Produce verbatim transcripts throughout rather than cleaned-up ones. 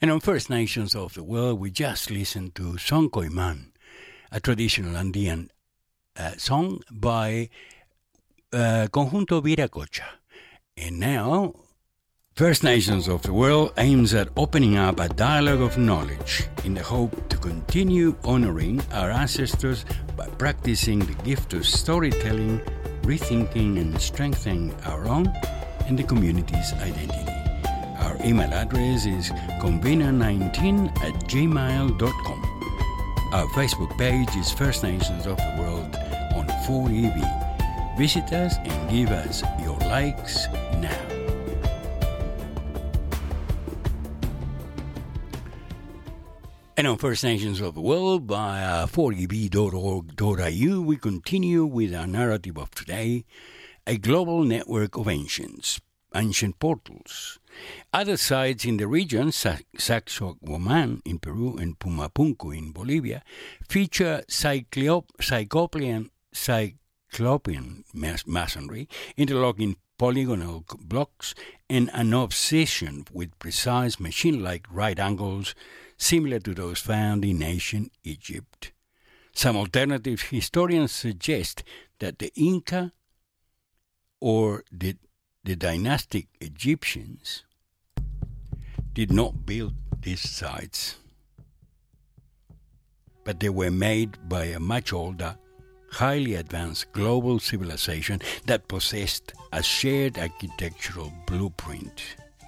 And on First Nations of the World, we just listened to Sonkoy Man, a traditional Andean uh, song by uh, Conjunto Viracocha. And now, First Nations of the World aims at opening up a dialogue of knowledge in the hope to continue honoring our ancestors by practicing the gift of storytelling, rethinking and strengthening our own and the community's identity. Our email address is convener nineteen at gmail dot com. Our Facebook page is First Nations of the World on four E B. Visit us and give us your likes now. And on First Nations of the World by four E B dot org dot I U, we continue with our narrative of today, a global network of ancients, ancient portals. Other sites in the region, Sacsayhuaman in Peru and Pumapunku in Bolivia, feature Cyclop- Cyclopean, Cyclopean mas- masonry, interlocking polygonal blocks, and an obsession with precise machine-like right angles similar to those found in ancient Egypt. Some alternative historians suggest that the Inca or the The dynastic Egyptians did not build these sites, but they were made by a much older, highly advanced global civilization that possessed a shared architectural blueprint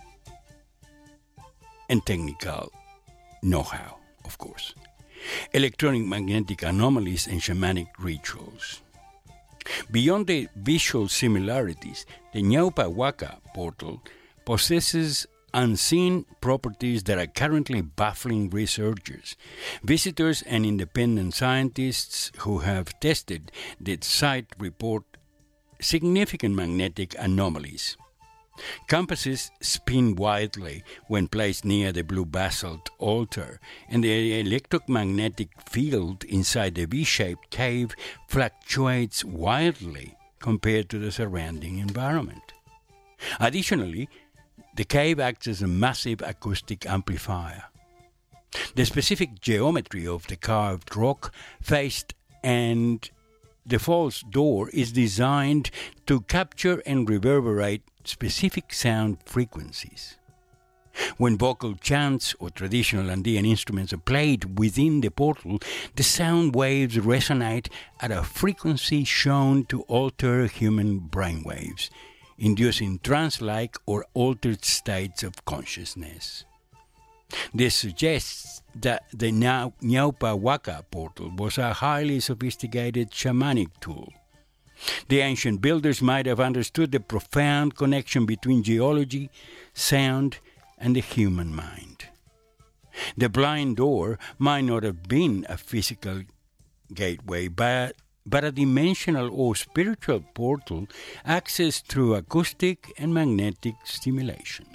and technical know-how, of course, electronic magnetic anomalies and shamanic rituals. Beyond the visual similarities, the Ñaupa Huaca portal possesses unseen properties that are currently baffling researchers, visitors, and independent scientists who have tested the site report significant magnetic anomalies. Compasses spin wildly when placed near the blue basalt altar, and the electromagnetic field inside the V-shaped cave fluctuates wildly compared to the surrounding environment. Additionally, the cave acts as a massive acoustic amplifier. The specific geometry of the carved rock face and the false door is designed to capture and reverberate specific sound frequencies. When vocal chants or traditional Andean instruments are played within the portal, the sound waves resonate at a frequency shown to alter human brainwaves, inducing trance-like or altered states of consciousness. This suggests that the Ñaupa Huaca portal was a highly sophisticated shamanic tool. The ancient builders might have understood the profound connection between geology, sound, and the human mind. The blind door might not have been a physical gateway, but, but a dimensional or spiritual portal accessed through acoustic and magnetic stimulation.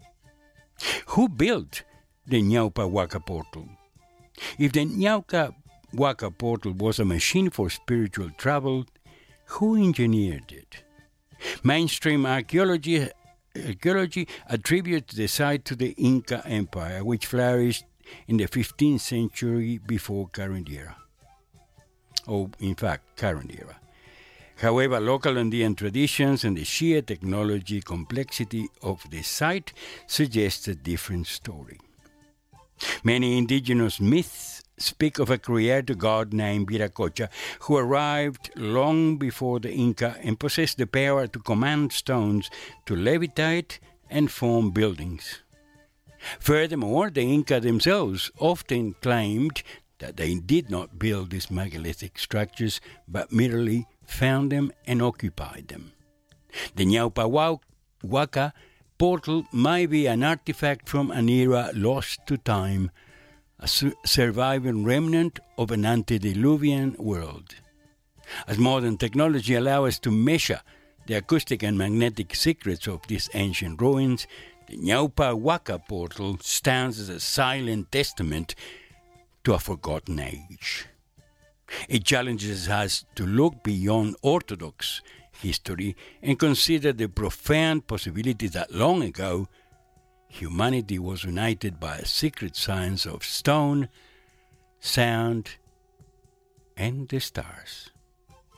Who built the Ñaupa Huaca portal? If the Ñaupa Huaca portal was a machine for spiritual travel, who engineered it? Mainstream archaeology, archaeology attributes the site to the Inca Empire, which flourished in the fifteenth century before current era. Or, in fact, current era. However, local Andean traditions and the sheer technology complexity of the site suggest a different story. Many indigenous myths speak of a creator god named Viracocha who arrived long before the Inca and possessed the power to command stones to levitate and form buildings. Furthermore, the Inca themselves often claimed that they did not build these megalithic structures but merely found them and occupied them. The Ñaupa Huaca portal might be an artifact from an era lost to time, a su- surviving remnant of an antediluvian world. As modern technology allows us to measure the acoustic and magnetic secrets of these ancient ruins, the Ñaupa Huaca portal stands as a silent testament to a forgotten age. It challenges us to look beyond orthodox history and consider the profound possibility that long ago humanity was united by a secret science of stone, sound, and the stars.